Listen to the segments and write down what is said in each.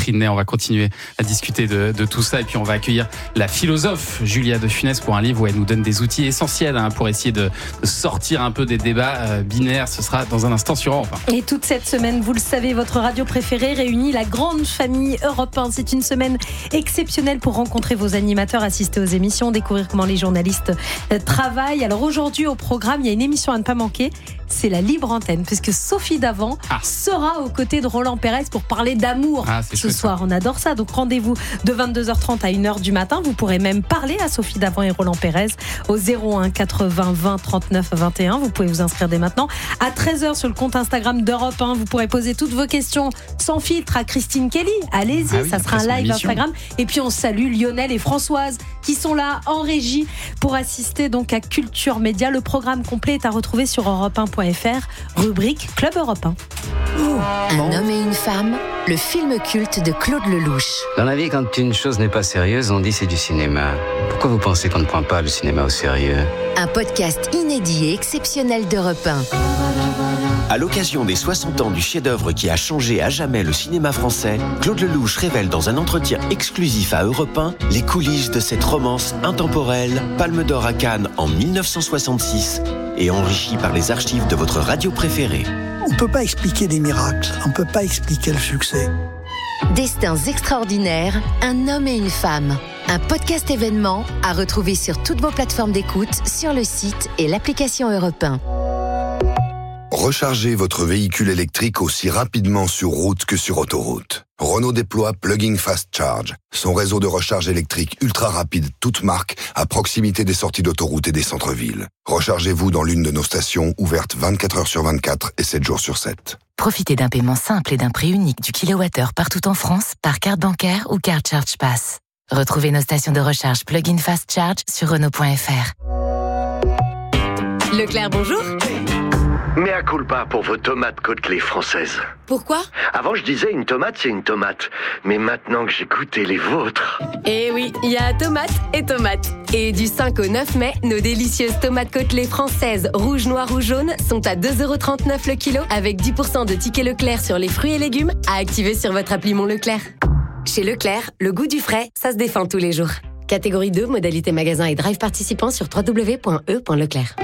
Catherine Ney. On va continuer à discuter de tout ça et puis on va accueillir la philosophe Julia de Funès pour un livre où elle nous donne des outils essentiels pour essayer de sortir un peu des débats binaires. Ce sera dans un instant sur Europe 1. Et toute cette semaine, vous le savez, votre radio préférée réunit la grande famille Europe 1. C'est une semaine exceptionnelle pour rencontrer vos animateurs, assister aux émissions, découvrir comment les journalistes travaillent. Alors aujourd'hui au programme, il y a une émission à ne pas manquer. C'est la libre antenne, puisque Sophie Davant sera aux côtés de Roland Pérez pour parler d'amour ce soir. On adore ça. Donc rendez-vous de 22h30 à 1h du matin. Vous pourrez même parler à Sophie Davant et Roland Pérez au 01 80 20 39 21. Vous pouvez vous inscrire dès maintenant. À 13h sur le compte Instagram d'Europe 1, vous pourrez poser toutes vos questions sans filtre à Christine Kelly. Allez-y, ça sera un live Instagram. Et puis on salue Lionel et Françoise qui sont là en régie pour assister donc à Culture Média. Le programme complet est à retrouver sur europe1.fr, rubrique Club Europe 1. Un homme et une femme, le film culte de Claude Lelouch. Dans la vie, quand une chose n'est pas sérieuse, on dit c'est du cinéma. Pourquoi vous pensez qu'on ne prend pas le cinéma au sérieux ? Un podcast inédit et exceptionnel d'Europe 1. À l'occasion des 60 ans du chef-d'œuvre qui a changé à jamais le cinéma français, Claude Lelouch révèle dans un entretien exclusif à Europe 1 les coulisses de cette romance intemporelle, Palme d'Or à Cannes en 1966 et enrichie par les archives de votre radio préférée. On ne peut pas expliquer des miracles, on ne peut pas expliquer le succès. Destins extraordinaires, un homme et une femme. Un podcast événement à retrouver sur toutes vos plateformes d'écoute, sur le site et l'application Europe 1. Rechargez votre véhicule électrique aussi rapidement sur route que sur autoroute. Renault déploie Plug-in Fast Charge, son réseau de recharge électrique ultra rapide, toute marque, à proximité des sorties d'autoroute et des centres-villes. Rechargez-vous dans l'une de nos stations, ouvertes 24 heures sur 24 et 7 jours sur 7. Profitez d'un paiement simple et d'un prix unique du kilowattheure partout en France par carte bancaire ou carte Charge Pass. Retrouvez nos stations de recharge Plug-in Fast Charge sur Renault.fr. Leclerc, bonjour. Mea culpa pour vos tomates côtelées françaises. Pourquoi ? Avant, je disais une tomate, c'est une tomate. Mais maintenant que j'ai goûté les vôtres... Eh oui, il y a tomates et tomates. Et du 5 au 9 mai, nos délicieuses tomates côtelées françaises, rouge, noir ou jaune, sont à 2,39€ le kilo, avec 10% de tickets Leclerc sur les fruits et légumes, à activer sur votre appli Mon Leclerc. Chez Leclerc, le goût du frais, ça se défend tous les jours. Catégorie 2, modalité magasin et drive participant sur www.e.leclerc.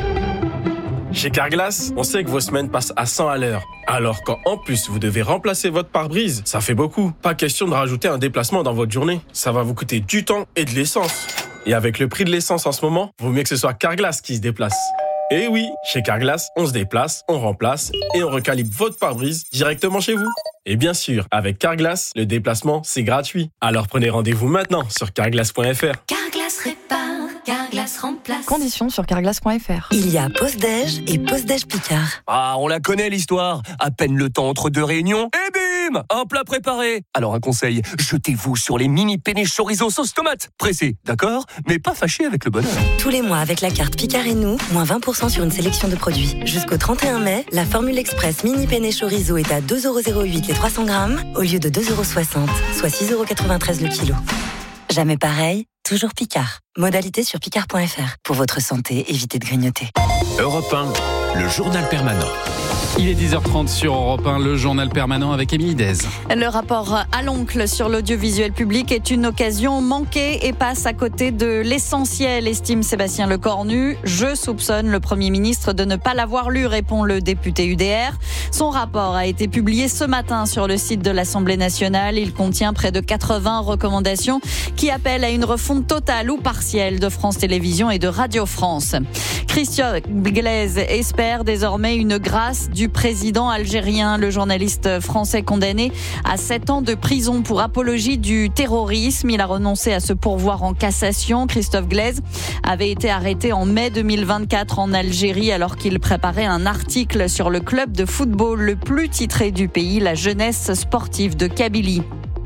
Chez Carglass, on sait que vos semaines passent à 100 à l'heure. Alors quand en plus vous devez remplacer votre pare-brise, ça fait beaucoup. Pas question de rajouter un déplacement dans votre journée. Ça va vous coûter du temps et de l'essence. Et avec le prix de l'essence en ce moment, vaut mieux que ce soit Carglass qui se déplace. Et oui, chez Carglass, on se déplace, on remplace et on recalibre votre pare-brise directement chez vous. Et bien sûr, avec Carglass, le déplacement, c'est gratuit. Alors prenez rendez-vous maintenant sur carglass.fr. Carglass répare, Carglass remplace. Conditions sur carglass.fr. Il y a pause-déj et pause-déj Picard. Ah, on la connaît l'histoire. À peine le temps entre deux réunions, et bim, un plat préparé. Alors un conseil, jetez-vous sur les mini penne chorizo sauce tomate. Pressé, d'accord, mais pas fâché avec le bonheur. Tous les mois avec la carte Picard et nous, moins 20% sur une sélection de produits. Jusqu'au 31 mai, la formule express mini penne chorizo est à 2,08€ les 300 grammes au lieu de 2,60€, soit 6,93€ le kilo. Jamais pareil, toujours Picard. Modalité sur picard.fr. Pour votre santé, évitez de grignoter. Europe 1, le journal permanent. Il est 10h30 sur Europe 1, le journal permanent avec Émilie Dez. Le rapport à l'oncle sur l'audiovisuel public est une occasion manquée et passe à côté de l'essentiel, estime Sébastien Lecornu. Je soupçonne le Premier ministre de ne pas l'avoir lu, répond le député UDR. Son rapport a été publié ce matin sur le site de l'Assemblée nationale. Il contient près de 80 recommandations qui appellent à une refonte totale ou partielle de France Télévisions et de Radio France. Christophe Glaise espère désormais une grâce du président algérien. Le journaliste français condamné à 7 ans de prison pour apologie du terrorisme. Il a renoncé à se pourvoir en cassation. Christophe Glaise avait été arrêté en mai 2024 en Algérie alors qu'il préparait un article sur le club de football le plus titré du pays, la Jeunesse sportive de Kabylie.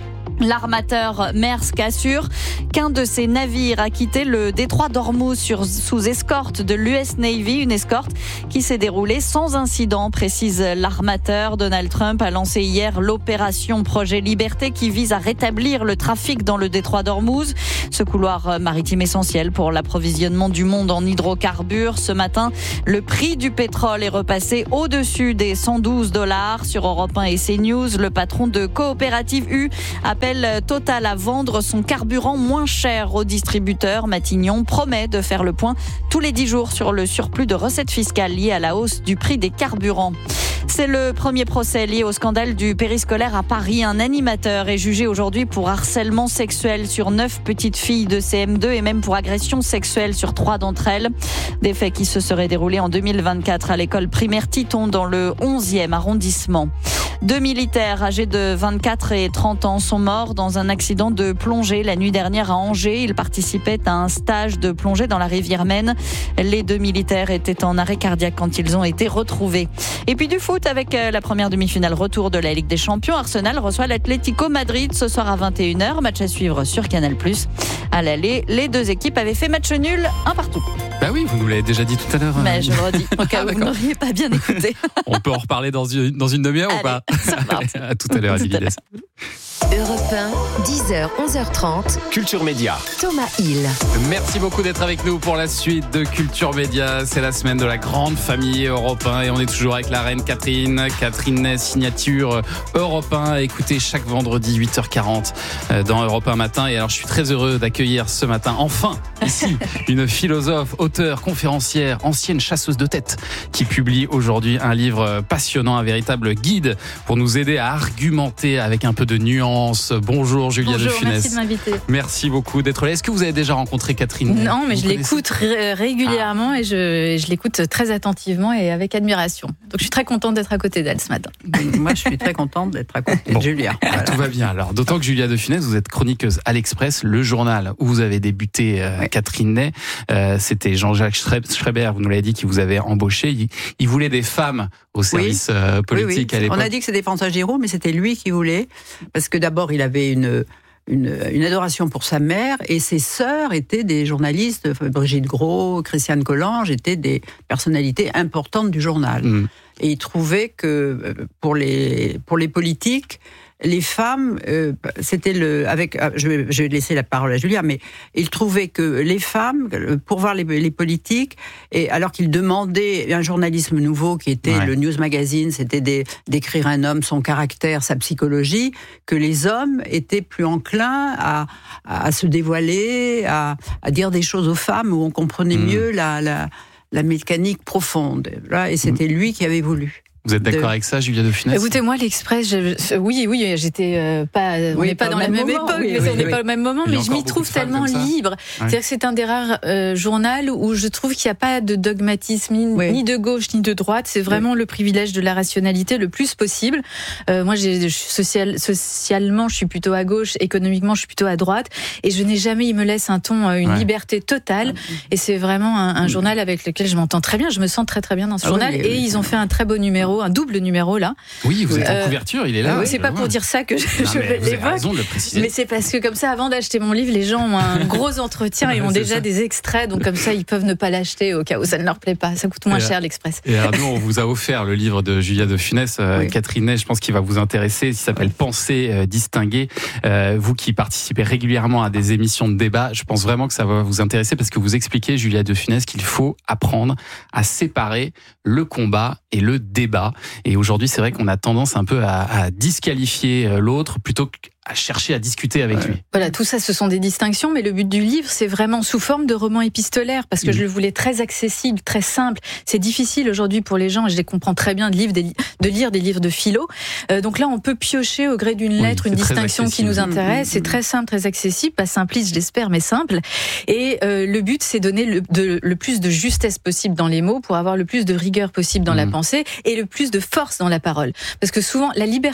L'armateur Maersk assure qu'un de ses navires a quitté le détroit d'Ormuz sous escorte de l'US Navy, une escorte qui s'est déroulée sans incident, précise l'armateur. Donald Trump a lancé hier l'opération Projet Liberté qui vise à rétablir le trafic dans le détroit d'Ormuz, ce couloir maritime essentiel pour l'approvisionnement du monde en hydrocarbures. Ce matin, le prix du pétrole est repassé au-dessus des $112 sur Europe 1 et CNews. Le patron de Coopérative U appelle appelle Total à vendre son carburant moins cher aux distributeurs. Matignon promet de faire le point tous les 10 jours sur le surplus de recettes fiscales liées à la hausse du prix des carburants. C'est le premier procès lié au scandale du périscolaire à Paris. Un animateur est jugé aujourd'hui pour harcèlement sexuel sur 9 petites filles de CM2 et même pour agression sexuelle sur 3 d'entre elles. Des faits qui se seraient déroulés en 2024 à l'école primaire Titon dans le 11e arrondissement. 2 militaires âgés de 24 et 30 ans sont morts dans un accident de plongée la nuit dernière à Angers. Ils participaient à un stage de plongée dans la rivière Maine. Les 2 militaires étaient en arrêt cardiaque quand ils ont été retrouvés. Et puis du foot avec la première demi-finale retour de la Ligue des Champions. Arsenal reçoit l'Atlético Madrid ce soir à 21h. Match à suivre sur Canal+. À l'aller, les 2 équipes avaient fait match nul, 1-1. Bah oui, vous nous l'avez déjà dit tout à l'heure. Mais je le redis, au cas où vous n'auriez pas bien écouté. On peut en reparler dans une demi-heure ou pas? À tout à l'heure, Lily. Europe 1, 10h, 11h30. Culture Média. Thomas Hill. Merci beaucoup d'être avec nous pour la suite de Culture Média. C'est la semaine de la grande famille Europe 1 et on est toujours avec la reine Catherine. Catherine, signature Europe 1. Écoutez chaque vendredi 8h40 dans Europe 1 matin. Et alors je suis très heureux d'accueillir ce matin, enfin, ici, une philosophe, auteure, conférencière, ancienne chasseuse de tête qui publie aujourd'hui un livre passionnant, un véritable guide pour nous aider à argumenter avec un peu de nuance. Bonjour Julia de Funès. Merci de m'inviter. Merci beaucoup d'être là. Est-ce que vous avez déjà rencontré Catherine? Non, mais je l'écoute régulièrement et je l'écoute très attentivement et avec admiration. Donc je suis très contente d'être à côté d'elle ce matin. Moi, je suis très contente d'être à côté de Julia. Voilà. Tout va bien alors. D'autant que Julia de Funès, vous êtes chroniqueuse à l'Express, le journal où vous avez débuté, Catherine Ney. C'était Jean-Jacques Schreiber, vous nous l'avez dit, qui vous avait embauché. Il voulait des femmes au service politique à l'époque. On a dit que c'était François Giraud, mais c'était lui qui voulait, parce que d'abord il avait une adoration pour sa mère et ses sœurs étaient des journalistes. Brigitte Gros, Christiane Collange étaient des personnalités importantes du journal. Et il trouvait que pour les politiques, les femmes, c'était je vais laisser la parole à Julia, mais il trouvait que les femmes, pour voir les politiques, et alors qu'il demandait un journalisme nouveau qui était le News Magazine, c'était d'écrire un homme, son caractère, sa psychologie, que les hommes étaient plus enclins à se dévoiler, à dire des choses aux femmes où on comprenait mieux la mécanique profonde. Là, et c'était lui qui avait voulu. Vous êtes d'accord avec ça, Julia de Funès? Écoutez, moi, l'Express, oui, j'étais pas. On n'est pas dans la même époque, mais on n'est pas au même moment, mais je m'y trouve tellement libre. C'est-à-dire que c'est un des rares journaux où je trouve qu'il n'y a pas de dogmatisme, ni de gauche, ni de droite. C'est vraiment le privilège de la rationalité le plus possible. Moi, socialement, je suis plutôt à gauche, économiquement, je suis plutôt à droite. Et je n'ai jamais, il me laisse un ton, une liberté totale. Et c'est vraiment un journal avec lequel je m'entends très bien. Je me sens très, très bien dans ce journal. Et ils ont fait un très beau numéro. Un double numéro là. Oui, vous êtes en couverture, il est là. C'est pas pour dire ça que je l'évoque. Raison de le préciser. Mais c'est parce que comme ça, avant d'acheter mon livre, les gens ont un gros entretien et ont déjà des extraits, donc comme ça, ils peuvent ne pas l'acheter au cas où ça ne leur plaît pas. Ça coûte moins cher l'Express. Et alors nous, on vous a offert le livre de Julia de Funès, Catherine Ney, je pense qu'il va vous intéresser. Il s'appelle Pensée distinguée. Vous qui participez régulièrement à des émissions de débat, je pense vraiment que ça va vous intéresser parce que vous expliquez, Julia de Funès, qu'il faut apprendre à séparer le combat et le débat. Et aujourd'hui, c'est vrai qu'on a tendance un peu à disqualifier l'autre plutôt qu'à chercher à discuter avec lui. Voilà, tout ça, ce sont des distinctions, mais le but du livre, c'est vraiment sous forme de roman épistolaire, parce que je le voulais très accessible, très simple. C'est difficile aujourd'hui pour les gens, et je les comprends très bien, de lire des livres de philo. Donc là, on peut piocher au gré d'une lettre une distinction qui nous intéresse. C'est très simple, très accessible, pas simpliste, je l'espère, mais simple. Et le but, c'est donner le plus de justesse possible dans les mots pour avoir le plus de rigueur possible dans la pensée et le plus de force dans la parole. Parce que souvent,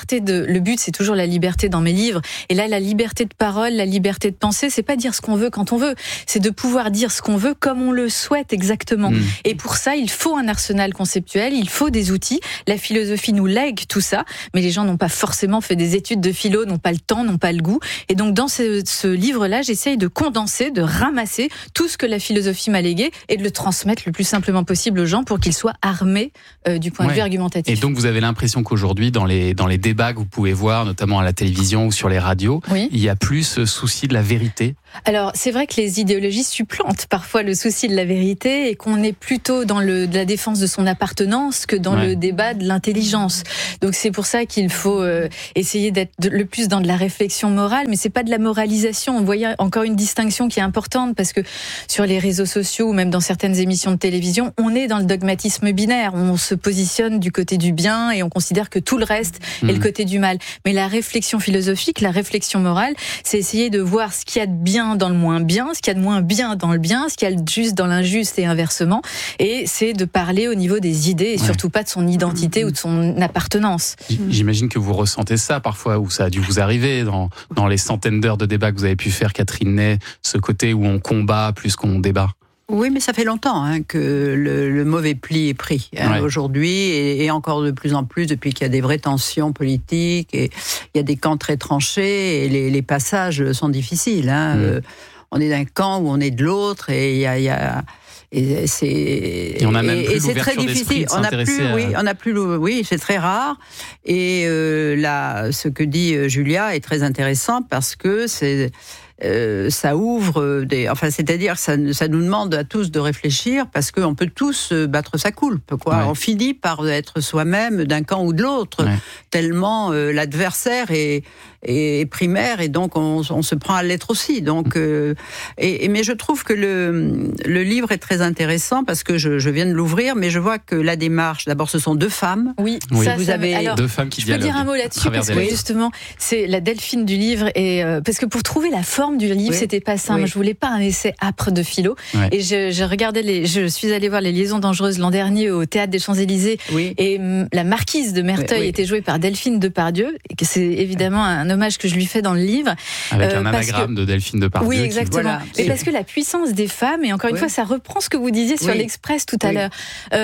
le but, c'est toujours la liberté dans mes livres. Et là, la liberté de parole, la liberté de penser, c'est pas dire ce qu'on veut quand on veut. C'est de pouvoir dire ce qu'on veut comme on le souhaite exactement. Et pour ça, il faut un arsenal conceptuel, il faut des outils. La philosophie nous lègue tout ça, mais les gens n'ont pas forcément fait des études de philo, n'ont pas le temps, n'ont pas le goût. Et donc, dans ce livre-là, j'essaye de condenser, de ramasser tout ce que la philosophie m'a légué et de le transmettre le plus simplement possible aux gens pour qu'ils soient armés du point de vue argumentatif. Et donc, vous avez l'impression qu'aujourd'hui, dans les débats que vous pouvez voir, notamment à la télévision ou sur sur les radios, il y a plus ce souci de la vérité. Alors, c'est vrai que les idéologies supplantent parfois le souci de la vérité et qu'on est plutôt dans de la défense de son appartenance que dans le débat de l'intelligence. Donc, c'est pour ça qu'il faut essayer d'être le plus dans de la réflexion morale, mais c'est pas de la moralisation. On voit encore une distinction qui est importante parce que sur les réseaux sociaux ou même dans certaines émissions de télévision, on est dans le dogmatisme binaire. On se positionne du côté du bien et on considère que tout le reste est le côté du mal. Mais la réflexion philosophique, la réflexion morale, c'est essayer de voir ce qu'il y a de bien dans le moins bien, ce qu'il y a de moins bien dans le bien, ce qu'il y a de juste dans l'injuste et inversement. Et c'est de parler au niveau des idées et surtout pas de son identité ou de son appartenance. J'imagine que vous ressentez ça parfois, ou ça a dû vous arriver dans les centaines d'heures de débats que vous avez pu faire, Catherine Ney, ce côté où on combat plus qu'on débat. Oui, mais ça fait longtemps que le mauvais pli est pris aujourd'hui et encore de plus en plus depuis qu'il y a des vraies tensions politiques et il y a des camps très tranchés et les passages sont difficiles. On est d'un camp ou on est de l'autre et il y a et on a même plus c'est très difficile. Oui, c'est très rare. Et là, ce que dit Julia est très intéressant parce que ça ouvre c'est-à-dire ça nous demande à tous de réfléchir parce qu'on peut tous battre sa coulpe, quoi. On finit par être soi-même d'un camp ou de l'autre, tellement l'adversaire est primaire et donc on se prend à l'être aussi. Donc, mais je trouve que le livre est très intéressant parce que je viens de l'ouvrir, mais je vois que la démarche, d'abord, ce sont deux femmes. Oui. Ça, vous avez alors, deux femmes qui dialoguent. Je peux dire un mot là-dessus parce que justement, c'est la Delphine du livre et parce que pour trouver la forme du livre, c'était pas simple. Je voulais pas un essai âpre de philo et je suis allée voir Les Liaisons dangereuses l'an dernier au Théâtre des Champs-Élysées et la marquise de Merteuil était jouée par Delphine Depardieu et que c'est évidemment un hommage que je lui fais dans le livre. Avec un anagramme de Delphine Depardieu. Oui, exactement. Et parce que la puissance des femmes, et encore une fois, ça reprend ce que vous disiez sur l'Express tout à l'heure.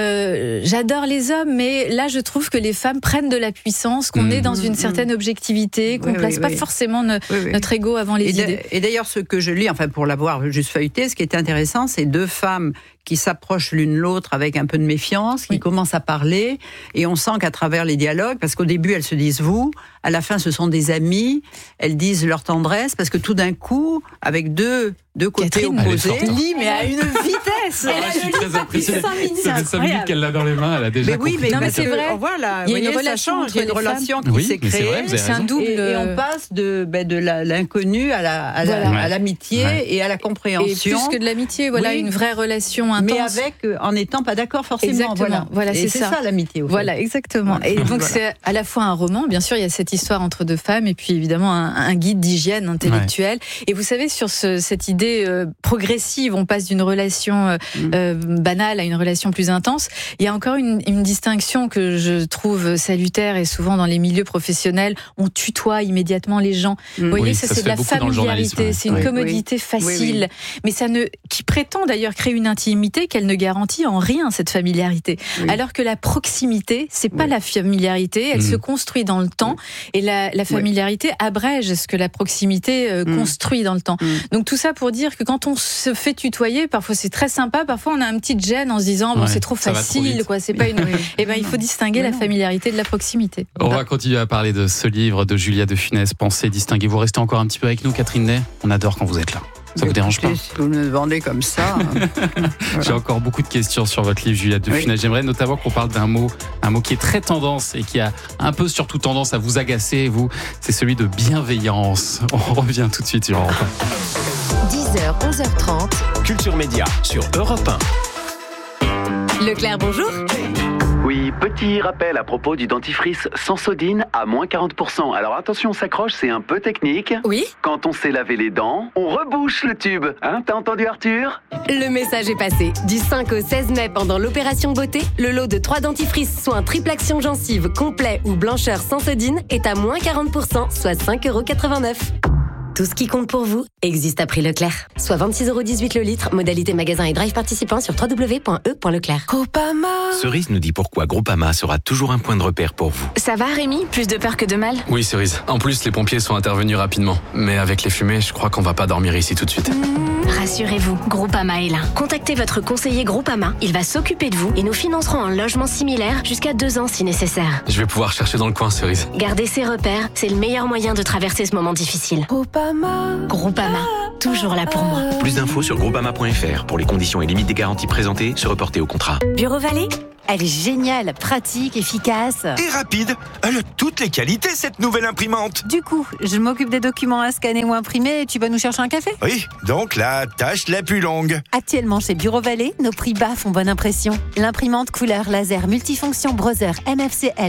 J'adore les hommes, mais là, je trouve que les femmes prennent de la puissance, qu'on est dans une certaine objectivité, qu'on place pas forcément notre ego avant les idées. Et d'ailleurs, ce que je lis, pour l'avoir juste feuilleté, ce qui est intéressant, c'est deux femmes qui s'approchent l'une l'autre avec un peu de méfiance, qui commencent à parler, et on sent qu'à travers les dialogues, parce qu'au début elles se disent vous, à la fin ce sont des amis, elles disent leur tendresse, parce que tout d'un coup, avec deux côtés opposés, mais à une vitesse. Je suis très impressionné. Ça fait 5 minutes qu'elle l'a dans les mains, elle a déjà compris. Mais c'est vrai. Voilà, il y a une relation, qui s'est créée. C'est un double. Et on passe de l'inconnu à l'amitié et à la compréhension. Et plus que de l'amitié, une vraie relation intense. Mais en n'étant pas d'accord forcément. Exactement. Voilà, c'est ça l'amitié. Voilà, exactement. Et donc c'est à la fois un roman, bien sûr, il y a cette histoire entre deux femmes, et puis évidemment un guide d'hygiène intellectuelle. Et vous savez, sur cette idée progressive, on passe d'une relation banale à une relation plus intense. Il y a encore une distinction que je trouve salutaire, et souvent dans les milieux professionnels, on tutoie immédiatement les gens. Vous voyez, ça c'est de la familiarité, c'est une commodité facile, mais qui prétend d'ailleurs créer une intimité qu'elle ne garantit en rien, cette familiarité. Alors que la proximité, c'est pas la familiarité, elle se construit dans le temps, et la familiarité abrège ce que la proximité construit dans le temps. Donc tout ça pour dire que quand on se fait tutoyer, parfois c'est très sympa, parfois on a un petit gêne en se disant c'est trop facile, quoi, c'est pas une. Et il faut distinguer la familiarité de la proximité. On va continuer à parler de ce livre de Julia de Funès, Pensez distinguer. Vous restez encore un petit peu avec nous, Catherine Ney. On adore quand vous êtes là. Ça vous dérange pas? Si vous me vendez comme ça. J'ai encore beaucoup de questions sur votre livre, Julia de Funès. J'aimerais notamment qu'on parle d'un mot qui est très tendance et qui a un peu surtout tendance à vous agacer, vous. C'est celui de bienveillance. On revient tout de suite sur Europe 1. 10h, 11h30. Culture Média sur Europe 1. Leclerc, bonjour. Oui, petit rappel à propos du dentifrice Sensodyne à moins 40%. Alors attention, on s'accroche, c'est un peu technique. Oui. Quand on sait laver les dents, on rebouche le tube. T'as entendu, Arthur? Le message est passé. Du 5 au 16 mai, pendant l'opération beauté, le lot de 3 dentifrices soins triple action gencive complet ou blancheur Sensodyne est à moins 40%, soit 5,89 €. Tout ce qui compte pour vous existe à prix Leclerc. Soit 26,18€ le litre, modalité magasin et drive participant sur www.e.leclerc. Groupama. Cerise nous dit pourquoi Groupama sera toujours un point de repère pour vous. Ça va Rémi ? Plus de peur que de mal ? Oui Cerise. En plus les pompiers sont intervenus rapidement. Mais avec les fumées, je crois qu'on va pas dormir ici tout de suite. Rassurez-vous, Groupama est là. Contactez votre conseiller Groupama, il va s'occuper de vous et nous financerons un logement similaire jusqu'à 2 ans si nécessaire. Je vais pouvoir chercher dans le coin Cerise. Garder ses repères, c'est le meilleur moyen de traverser ce moment difficile. Groupama, toujours là pour moi. Plus d'infos sur groupama.fr. Pour les conditions et limites des garanties présentées, se reporter au contrat. Bureau Vallée ? Elle est géniale, pratique, efficace. Et rapide. Elle a toutes les qualités, cette nouvelle imprimante. Du coup, je m'occupe des documents à scanner ou imprimer et tu vas nous chercher un café ? Oui, donc la tâche la plus longue. Actuellement chez Bureau Vallée, nos prix bas font bonne impression. L'imprimante couleur laser multifonction Brother MFCL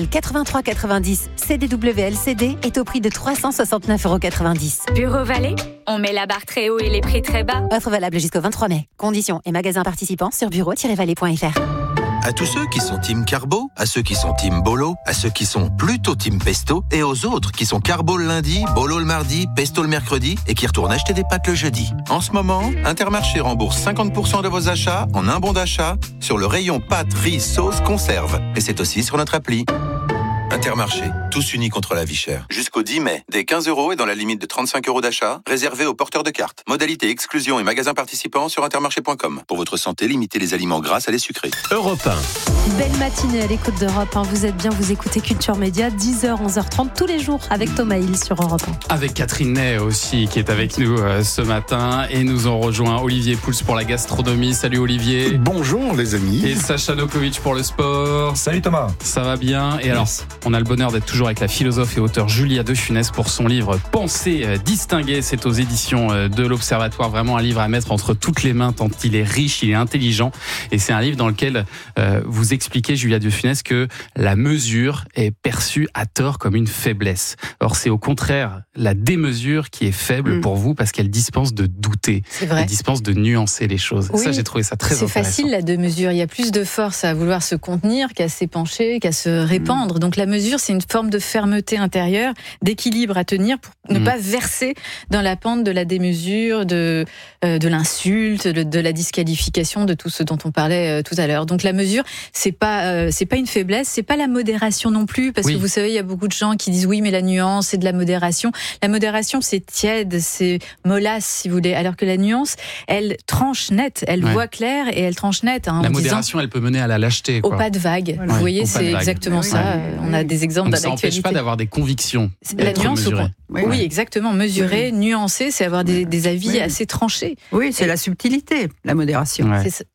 8390 CDW-LCD est au prix de 369,90 €. Bureau Vallée, on met la barre très haut et les prix très bas. Offre valable jusqu'au 23 mai. Conditions et magasins participants sur bureau-vallée.fr. À tous ceux qui sont team carbo, à ceux qui sont team bolo, à ceux qui sont plutôt team pesto, et aux autres qui sont carbo le lundi, bolo le mardi, pesto le mercredi, et qui retournent acheter des pâtes le jeudi. En ce moment, Intermarché rembourse 50% de vos achats en un bon d'achat sur le rayon pâtes, riz, sauce, conserve. Et c'est aussi sur notre appli. Intermarché, tous unis contre la vie chère. Jusqu'au 10 mai, dès 15 € et dans la limite de 35 € d'achat, réservé aux porteurs de cartes. Modalité exclusion et magasins participants sur intermarché.com. Pour votre santé, limitez les aliments gras à les sucrés. Europe 1. Belle matinée à l'écoute d'Europe 1. Vous êtes bien, vous écoutez Culture Média, 10h, 11h30 tous les jours avec Thomas Hill sur Europe 1. Avec Catherine Ney aussi qui est avec nous ce matin. Et nous ont rejoint Olivier Pouls pour la gastronomie. Salut Olivier. Bonjour les amis. Et Sacha Nokovic pour le sport. Salut Thomas. Ça va bien. Et alors, on a le bonheur d'être toujours avec la philosophe et auteure Julia de Funès pour son livre Pensée distinguée. C'est aux éditions de l'Observatoire. Vraiment un livre à mettre entre toutes les mains tant il est riche, il est intelligent. Et c'est un livre dans lequel vous expliquez, Julia de Funès, que la mesure est perçue à tort comme une faiblesse. Or, c'est au contraire la démesure qui est faible pour vous parce qu'elle dispense de douter. C'est vrai. Elle dispense de nuancer les choses. Oui, ça, j'ai trouvé ça très intéressant. C'est facile la démesure. Il y a plus de force à vouloir se contenir qu'à s'épancher, qu'à se répandre. Donc la mesure, c'est une forme de fermeté intérieure, d'équilibre à tenir pour ne pas verser dans la pente de la démesure, de l'insulte, de la disqualification, de tout ce dont on parlait tout à l'heure. Donc la mesure, c'est pas une faiblesse, c'est pas la modération non plus, parce que vous savez, il y a beaucoup de gens qui disent oui, mais la nuance, c'est de la modération. La modération, c'est tiède, c'est mollasse, si vous voulez, alors que la nuance, elle tranche net, elle voit clair et elle tranche net. Hein, la modération, elle peut mener à la lâcheté. Au pas de vague. Vous voyez, c'est exactement ça. On a des exemples dans l'actualité. Ça n'empêche pas d'avoir des convictions. La nuance, oui, exactement. Mesurer, nuancer, c'est avoir des avis assez tranchés. Oui, c'est la subtilité, la modération.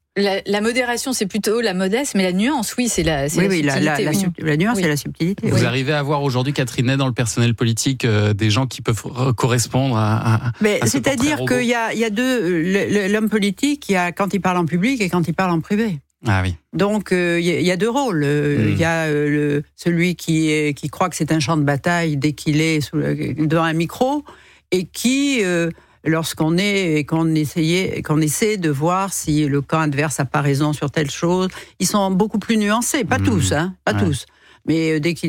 La modération, c'est plutôt la modeste, mais la nuance, oui, c'est la subtilité. La nuance, c'est la subtilité. Vous arrivez à voir aujourd'hui, Catherine Ney, dans le personnel politique, des gens qui peuvent correspondre à c'est-à-dire qu'il y a deux... L'homme politique, quand il parle en public et quand il parle en privé. Ah oui. Donc il y a deux rôles. Il y a celui qui croit que c'est un champ de bataille dès qu'il est devant un micro et qui... lorsqu'on essaie de voir si le camp adverse n'a pas raison sur telle chose, ils sont beaucoup plus nuancés, pas tous, tous. Mais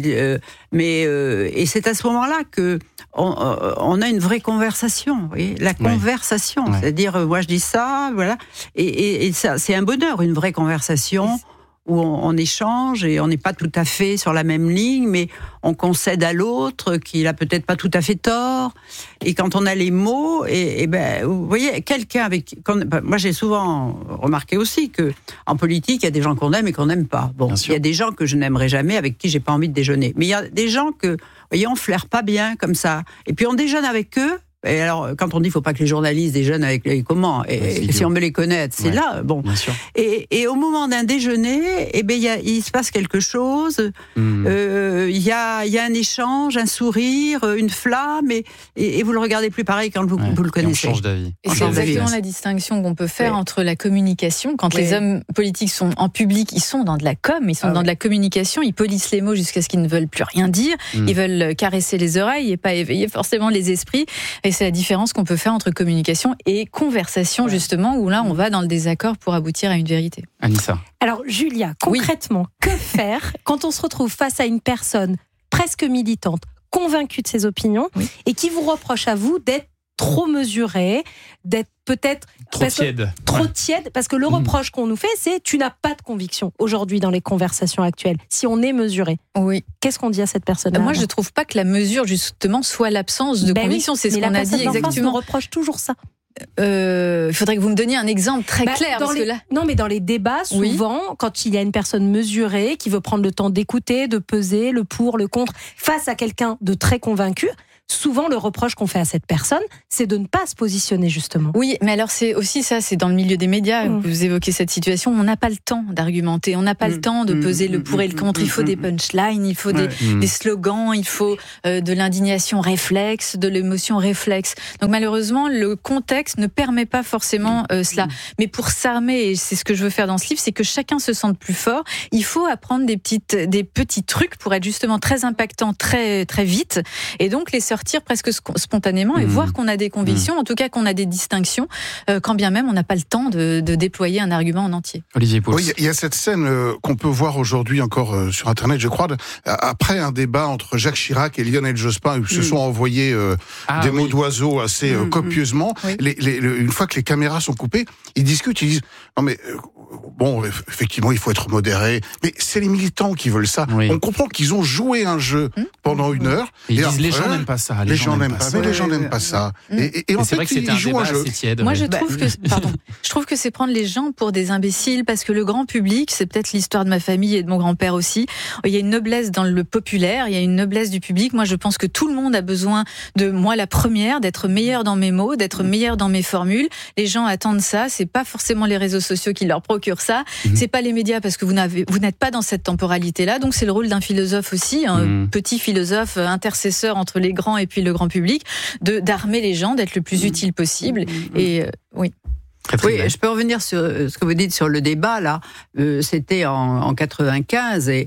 et c'est à ce moment-là que on a une vraie conversation, vous voyez, la conversation, c'est-à-dire moi je dis ça, voilà, et ça c'est un bonheur, une vraie conversation. Où on échange et on n'est pas tout à fait sur la même ligne, mais on concède à l'autre qu'il a peut-être pas tout à fait tort. Et quand on a les mots, vous voyez, quelqu'un moi j'ai souvent remarqué aussi que en politique il y a des gens qu'on aime et qu'on n'aime pas. Bon, il y a des gens que je n'aimerais jamais, avec qui j'ai pas envie de déjeuner. Mais il y a des gens que, vous voyez, on flaire pas bien comme ça. Et puis on déjeune avec eux. Et alors, quand on dit qu'il ne faut pas que les journalistes déjeunent avec les comment, et si on veut les connaître, c'est là, bon. Et au moment d'un déjeuner, il se passe quelque chose, il y a un échange, un sourire, une flamme, et vous le regardez plus pareil quand vous le connaissez. Et on change d'avis. Et c'est exactement la distinction qu'on peut faire entre la communication, quand les hommes politiques sont en public, ils sont dans de la com, ils sont dans de la communication, ils polissent les mots jusqu'à ce qu'ils ne veulent plus rien dire, ils veulent caresser les oreilles et pas éveiller forcément les esprits. Et c'est la différence qu'on peut faire entre communication et conversation, justement, où là, on va dans le désaccord pour aboutir à une vérité. Anissa. Alors, Julia, concrètement, que faire quand on se retrouve face à une personne presque militante, convaincue de ses opinions, et qui vous reproche à vous d'être trop mesuré, d'être peut-être trop tiède. Trop tiède, parce que le reproche qu'on nous fait, c'est tu n'as pas de conviction aujourd'hui dans les conversations actuelles. Si on est mesuré, qu'est-ce qu'on dit à cette personne-là? Moi, je ne trouve pas que la mesure, justement, soit l'absence de conviction. C'est ce qu'on a dit exactement. On reproche toujours ça. Il faudrait que vous me donniez un exemple très clair. Non, mais dans les débats, souvent, quand il y a une personne mesurée qui veut prendre le temps d'écouter, de peser le pour, le contre, face à quelqu'un de très convaincu, souvent le reproche qu'on fait à cette personne, c'est de ne pas se positionner justement. Oui, mais alors c'est aussi ça, c'est dans le milieu des médias, vous évoquez cette situation, on n'a pas le temps d'argumenter, on n'a pas le temps de peser le pour et le contre, il faut des punchlines, il faut des slogans, il faut de l'indignation réflexe, de l'émotion réflexe. Donc malheureusement, le contexte ne permet pas forcément cela. Mais pour s'armer, et c'est ce que je veux faire dans ce livre, c'est que chacun se sente plus fort, il faut apprendre des petits trucs pour être justement très impactant très, très vite, et donc les sortir presque spontanément et voir qu'on a des convictions, en tout cas qu'on a des distinctions, quand bien même on n'a pas le temps de déployer un argument en entier. Olivier Pouls. Oui, il y a cette scène qu'on peut voir aujourd'hui encore sur Internet, je crois, après un débat entre Jacques Chirac et Lionel Jospin, où se sont envoyés des mots d'oiseau assez copieusement. Une fois que les caméras sont coupées, ils discutent, ils disent non mais bon, effectivement, il faut être modéré, mais c'est les militants qui veulent ça. On comprend qu'ils ont joué un jeu pendant une heure. Et ils disent les gens n'aiment pas ça. Les gens n'aiment pas ça. Mais les gens n'aiment pas ça. Et en fait, ils jouent un jeu. Moi, je trouve que c'est prendre les gens pour des imbéciles, parce que le grand public, c'est peut-être l'histoire de ma famille et de mon grand-père aussi. Il y a une noblesse dans le populaire, il y a une noblesse du public. Moi, je pense que tout le monde a besoin de moi, la première, d'être meilleure dans mes mots, d'être meilleure dans mes formules. Les gens attendent ça. C'est pas forcément les réseaux sociaux qui leur procurent ça. C'est pas les médias, parce que vous n'êtes pas dans cette temporalité-là. Donc, c'est le rôle d'un philosophe aussi, un petit philosophe intercesseur entre les grands et puis le grand public, d'armer les gens, d'être le plus utile possible. Et oui. Oui, je peux revenir sur ce que vous dites sur le débat là. C'était en 95 et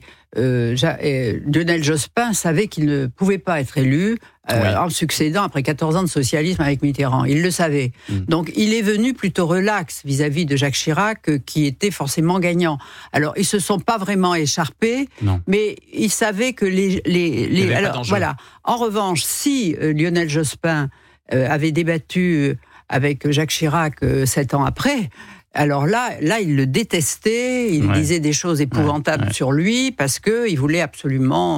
Lionel Jospin savait qu'il ne pouvait pas être élu en succédant après 14 ans de socialisme avec Mitterrand. Il le savait. Donc il est venu plutôt relax vis-à-vis de Jacques Chirac, qui était forcément gagnant. Alors ils se sont pas vraiment écharpés, mais ils savaient que alors voilà. En revanche, si Lionel Jospin avait débattu avec Jacques Chirac 7 ans après, alors là, il le détestait, il disait des choses épouvantables sur lui, parce qu'il voulait absolument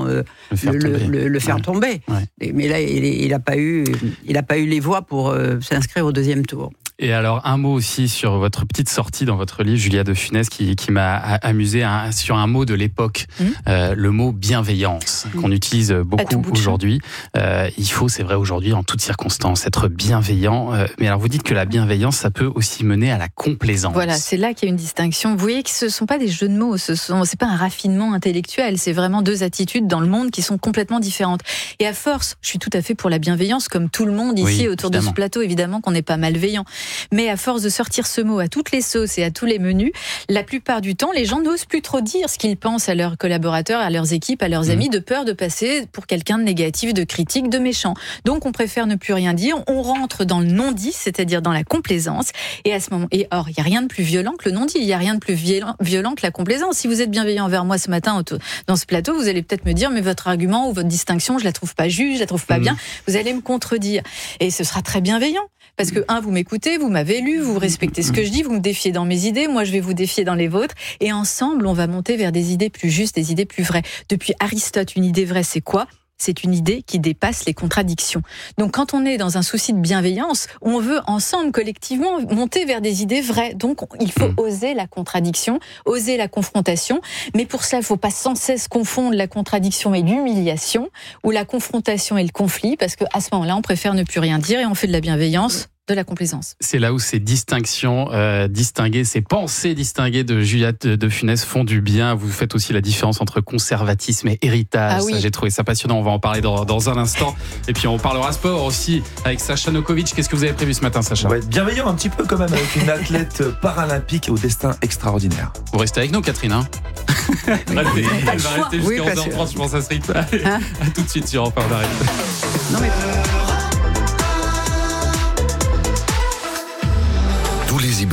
le faire tomber. Mais là, il n'a pas eu les voix pour s'inscrire au deuxième tour. Et alors, un mot aussi sur votre petite sortie dans votre livre, Julia de Funès, qui m'a amusé sur un mot de l'époque, le mot bienveillance, qu'on utilise beaucoup aujourd'hui. Il faut, c'est vrai, aujourd'hui, en toutes circonstances, être bienveillant. Mais alors, vous dites que la bienveillance, ça peut aussi mener à la complaisance. Voilà, c'est là qu'il y a une distinction. Vous voyez que ce ne sont pas des jeux de mots, c'est pas un raffinement intellectuel, c'est vraiment deux attitudes dans le monde qui sont complètement différentes. Et à force, je suis tout à fait pour la bienveillance, comme tout le monde ici autour de ce plateau, évidemment qu'on n'est pas malveillant. Mais à force de sortir ce mot à toutes les sauces et à tous les menus, la plupart du temps, les gens n'osent plus trop dire ce qu'ils pensent à leurs collaborateurs, à leurs équipes, à leurs amis, de peur de passer pour quelqu'un de négatif, de critique, de méchant. Donc on préfère ne plus rien dire, on rentre dans le non-dit, c'est-à-dire dans la complaisance. Et à ce moment, il n'y a rien de plus violent que le non-dit, il n'y a rien de plus violent que la complaisance. Si vous êtes bienveillant envers moi ce matin dans ce plateau, vous allez peut-être me dire, mais votre argument ou votre distinction, je la trouve pas juste, je la trouve pas bien. Vous allez me contredire. Et ce sera très bienveillant. Parce que, vous m'écoutez, vous m'avez lu, vous respectez ce que je dis, vous me défiez dans mes idées, moi je vais vous défier dans les vôtres, et ensemble, on va monter vers des idées plus justes, des idées plus vraies. Depuis Aristote, une idée vraie, c'est quoi ? C'est une idée qui dépasse les contradictions. Donc quand on est dans un souci de bienveillance, on veut ensemble, collectivement, monter vers des idées vraies. Donc il faut oser la contradiction, oser la confrontation. Mais pour cela, il ne faut pas sans cesse confondre la contradiction et l'humiliation, ou la confrontation et le conflit, parce qu'à ce moment-là, on préfère ne plus rien dire et on fait de la bienveillance, de la complaisance. C'est là où ces distinctions distinguées, ces pensées distinguées de Julia de Funès font du bien. Vous faites aussi la différence entre conservatisme et héritage. Ça, j'ai trouvé ça passionnant. On va en parler dans un instant. Et puis on parlera sport aussi avec Sacha Nokovic. Qu'est-ce que vous avez prévu ce matin, Sacha ? Bienveillant un petit peu quand même, avec une athlète paralympique au destin extraordinaire. Vous restez avec nous, Catherine, hein ? Elle va rester jusqu'à 11h30, je pense, à ce rythme. À tout de suite sur Europe 1, on arrive. Tous les immeubles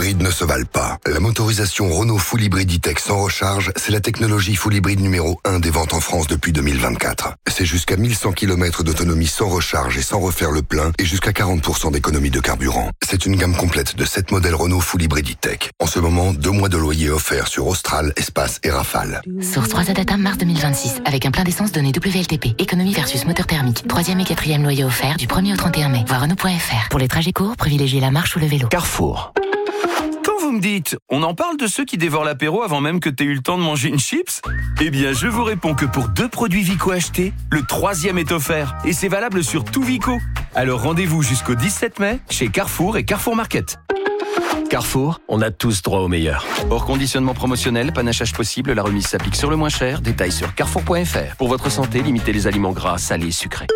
hybrides ne se valent pas. La motorisation Renault Full Hybrid E-Tech sans recharge, c'est la technologie Full Hybrid numéro 1 des ventes en France depuis 2024. C'est jusqu'à 1100 km d'autonomie sans recharge et sans refaire le plein et jusqu'à 40% d'économie de carburant. C'est une gamme complète de 7 modèles Renault Full Hybrid E-Tech. En ce moment, 2 mois de loyer offerts sur Austral, Espace et Rafale. Source 3 Data mars 2026, avec un plein d'essence donné WLTP. Économie versus moteur thermique. 3e et 4e loyer offert du 1er au 31 mai. Voir Renault.fr. Pour les trajets courts, privilégiez la marche ou le vélo. Carrefour. Quand vous me dites, on en parle de ceux qui dévorent l'apéro avant même que t'aies eu le temps de manger une chips? Eh bien, je vous réponds que pour 2 produits Vico achetés, le 3e est offert. Et c'est valable sur tout Vico. Alors rendez-vous jusqu'au 17 mai chez Carrefour et Carrefour Market. Carrefour, on a tous droit au meilleur. Hors conditionnement promotionnel, panachage possible, la remise s'applique sur le moins cher. Détails sur carrefour.fr. Pour votre santé, limitez les aliments gras, salés et sucrés.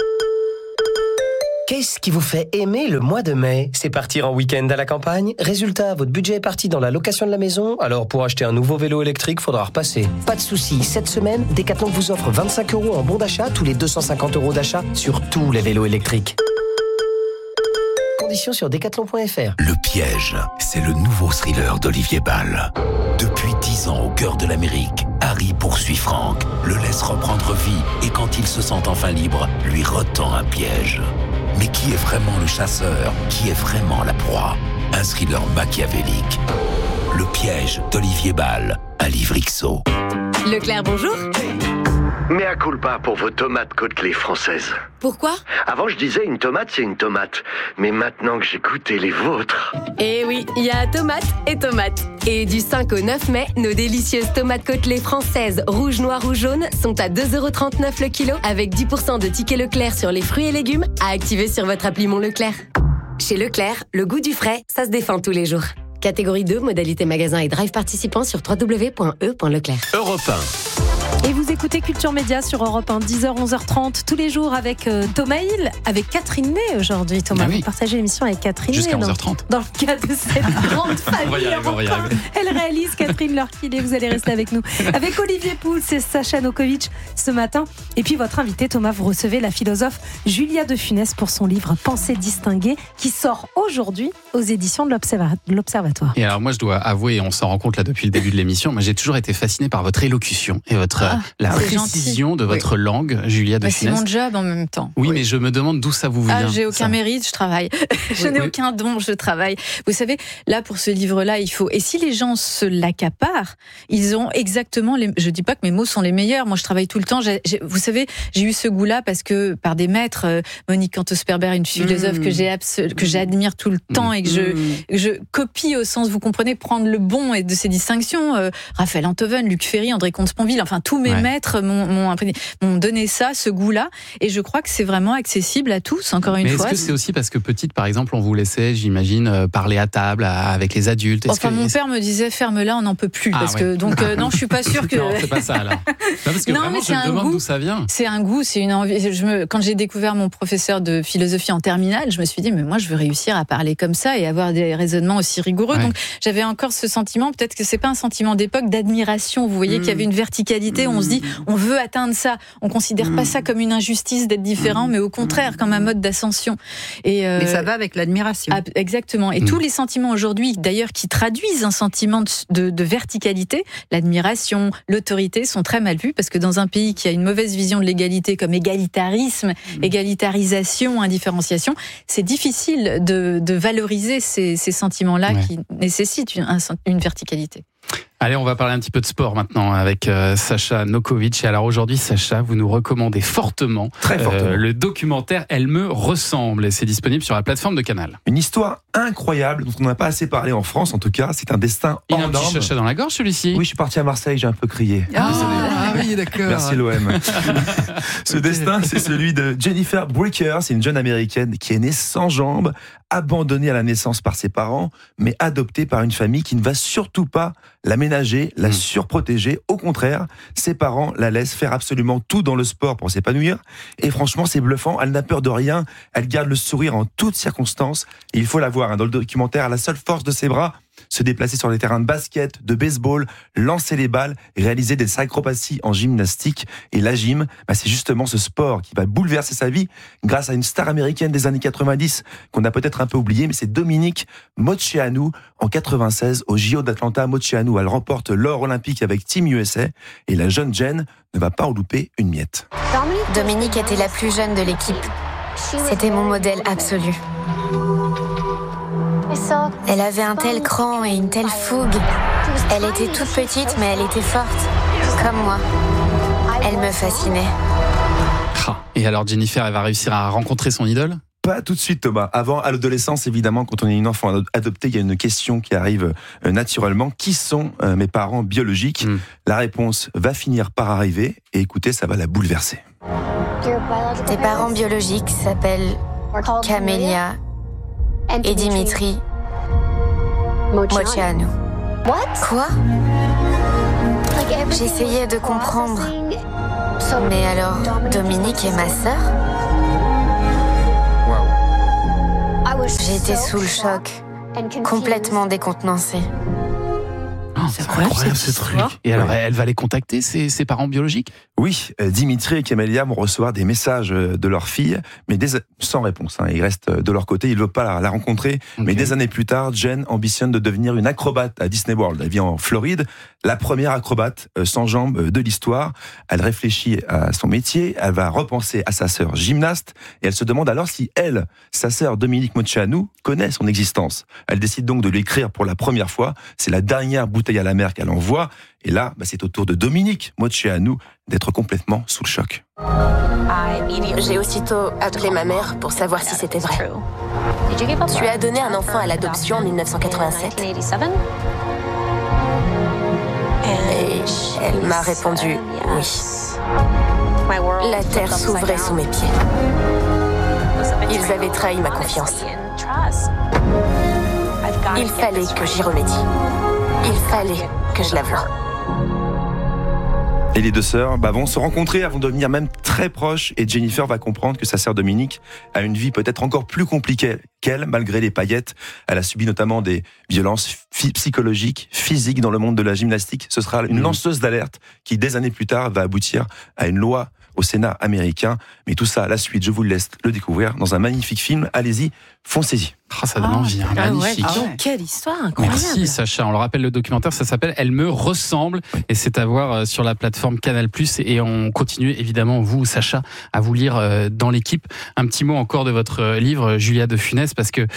Qu'est-ce qui vous fait aimer le mois de mai? C'est partir en week-end à la campagne? Résultat, votre budget est parti dans la location de la maison? Alors pour acheter un nouveau vélo électrique, faudra repasser. Pas de soucis, cette semaine, Decathlon vous offre 25 € en bon d'achat tous les 250 € d'achat sur tous les vélos électriques. Conditions sur decathlon.fr. Le piège, c'est le nouveau thriller d'Olivier Ball. Depuis 10 ans au cœur de l'Amérique, Harry poursuit Frank, le laisse reprendre vie et quand il se sent enfin libre, lui retend un piège. Mais qui est vraiment le chasseur? Qui est vraiment la proie? Un thriller machiavélique. Le piège d'Olivier Ball, un livre XO. Leclerc, bonjour. Mea culpa pour vos tomates côtelées françaises. Pourquoi? Avant, je disais une tomate, c'est une tomate. Mais maintenant que j'ai goûté les vôtres... Eh oui, il y a tomates et tomates. Et du 5 au 9 mai, nos délicieuses tomates côtelées françaises rouges, noires ou jaunes sont à 2,39 € le kilo avec 10% de tickets Leclerc sur les fruits et légumes à activer sur votre appli Mon Leclerc. Chez Leclerc, le goût du frais, ça se défend tous les jours. Catégorie 2, modalité magasin et drive participant sur www.e.leclerc. Europe 1. Et vous écoutez Culture Média sur Europe 1, 10h, 11h30, tous les jours avec Thomas Hill, avec Catherine Ney aujourd'hui. Thomas, vous partagez l'émission avec Catherine Ney. Jusqu'à 11h30. Dans le cadre de cette grande famille Europe 1. Elle réalise, Catherine, l'heure qu'il est. Vous allez rester avec nous. Avec Olivier Pouls et Sacha Nokovic ce matin. Et puis votre invité, Thomas, vous recevez la philosophe Julia de Funès pour son livre Pensée distinguée qui sort aujourd'hui aux éditions de l'Observatoire. Et alors moi, je dois avouer, on s'en rend compte là depuis le début de l'émission, moi j'ai toujours été fasciné par votre élocution et la précision gentil. De votre langue, Julia de Funès. C'est mon job en même temps. Oui, mais je me demande d'où ça vous vient. J'ai aucun mérite, je travaille. Je n'ai aucun don, je travaille. Vous savez, là, pour ce livre-là, il faut... Et si les gens se l'accaparent, ils ont exactement les... Je dis pas que mes mots sont les meilleurs. Moi, je travaille tout le temps. Vous savez, j'ai eu ce goût-là parce que, par des maîtres, Monique Cantos-Sperber, une philosophe que j'admire tout le temps et que je copie au sens, vous comprenez, prendre le bon et de ses distinctions. Raphaël Enthoven, Luc Ferry, André Comte-Sponville, enfin, tous mes maîtres m'ont donné ça, ce goût-là, et je crois que c'est vraiment accessible à tous, encore une fois. Mais est-ce que c'est aussi parce que petite, par exemple, on vous laissait, j'imagine, parler à table avec les adultes? Mon père me disait, ferme-la, on n'en peut plus, donc non, je suis pas sûre que... Non, c'est pas ça, alors. Non, parce que vraiment, je me demande d'où ça vient. C'est un goût, c'est une envie. Quand j'ai découvert mon professeur de philosophie en terminale, je me suis dit, mais moi, je veux réussir à parler comme ça et avoir des raisonnements aussi rigoureux. Donc, j'avais encore ce sentiment, peut-être que c'est pas un sentiment d'époque, d'admiration. Vous voyez qu'il y avait une verticalité, on se dit, on veut atteindre ça. On considère pas ça comme une injustice d'être différent, mais au contraire, comme un mode d'ascension. Mais ça va avec l'admiration. Exactement. Et tous les sentiments aujourd'hui, d'ailleurs, qui traduisent un sentiment de verticalité, l'admiration, l'autorité, sont très mal vus, parce que dans un pays qui a une mauvaise vision de l'égalité comme égalitarisme, égalitarisation, indifférenciation, c'est difficile de valoriser ces sentiments-là qui nécessitent une verticalité. Allez, on va parler un petit peu de sport maintenant avec Sacha Nokovic. Et alors aujourd'hui, Sacha, vous nous recommandez fortement, le documentaire Elle me ressemble. Et c'est disponible sur la plateforme de Canal. Une histoire incroyable dont on n'a pas assez parlé en France, en tout cas. C'est un destin hors norme. Il a un petit Sacha dans la gorge, celui-ci. Oui, je suis parti à Marseille, j'ai un peu crié. Oui, d'accord. Merci l'OM. Ce destin, c'est celui de Jennifer Bricker. C'est une jeune américaine qui est née sans jambes, abandonnée à la naissance par ses parents, mais adoptée par une famille qui ne va surtout pas l'aménager, la surprotéger. Au contraire, ses parents la laissent faire absolument tout dans le sport pour s'épanouir. Et franchement, c'est bluffant. Elle n'a peur de rien. Elle garde le sourire en toutes circonstances. Et il faut la voir. Dans le documentaire, la seule force de ses bras, se déplacer sur les terrains de basket, de baseball, lancer les balles, réaliser des acrobaties en gymnastique. Et la gym, c'est justement ce sport qui va bouleverser sa vie grâce à une star américaine des années 90 qu'on a peut-être un peu oublié, mais c'est Dominique Moceanu. En 96, au JO d'Atlanta, Moceanu, elle remporte l'or olympique avec Team USA et la jeune Jen ne va pas en louper une miette. Dominique était la plus jeune de l'équipe. C'était mon modèle absolu. Elle avait un tel cran et une telle fougue. Elle était toute petite, mais elle était forte. Comme moi. Elle me fascinait. Et alors Jennifer, elle va réussir à rencontrer son idole ? Pas tout de suite, Thomas. Avant, à l'adolescence, évidemment, quand on est une enfant adoptée, il y a une question qui arrive naturellement. Qui sont mes parents biologiques ? La réponse va finir par arriver. Et écoutez, ça va la bouleverser. Tes parents biologiques s'appellent Camélia et Dimitri Moceanu. Quoi ? J'essayais de comprendre. Mais alors, Dominique est ma sœur ? J'étais sous le choc, complètement décontenancée. C'est incroyable ce truc. Et alors, elle va les contacter, ses parents biologiques ? Oui, Dimitri et Camélia vont recevoir des messages de leur fille, mais sans réponse. Ils restent de leur côté, ils ne veulent pas la rencontrer. Mais des années plus tard, Jen ambitionne de devenir une acrobate à Disney World. Elle vit en Floride, la première acrobate sans jambes de l'histoire. Elle réfléchit à son métier, elle va repenser à sa sœur gymnaste, et elle se demande alors si elle, sa sœur Dominique Moceanu, connaît son existence. Elle décide donc de l'écrire pour la première fois. C'est la dernière bouteille à la mer qu'elle envoie. Et là, c'est au tour de Dominique Moceanu d'être complètement sous le choc. J'ai aussitôt appelé ma mère pour savoir si c'était vrai. Tu as donné un enfant à l'adoption en 1987 ? Et elle m'a répondu oui. La terre s'ouvrait sous mes pieds. Ils avaient trahi ma confiance. Il fallait que j'y remédie. Il fallait que je la voie. Et les deux sœurs vont se rencontrer, elles vont devenir même très proches, et Jennifer va comprendre que sa sœur Dominique a une vie peut-être encore plus compliquée qu'elle, malgré les paillettes. Elle a subi notamment des violences psychologiques, physiques dans le monde de la gymnastique. Ce sera une lanceuse d'alerte qui, des années plus tard, va aboutir à une loi au Sénat américain. Mais tout ça, à la suite, je vous laisse le découvrir dans un magnifique film. Allez-y, foncez-y. Ça donne envie, magnifique. Quelle histoire incroyable. Merci Sacha, on le rappelle, le documentaire, ça s'appelle « Elle me ressemble » et c'est à voir sur la plateforme Canal+. Et on continue évidemment, vous Sacha, à vous lire dans l'équipe. Un petit mot encore de votre livre, Julia de Funès, parce que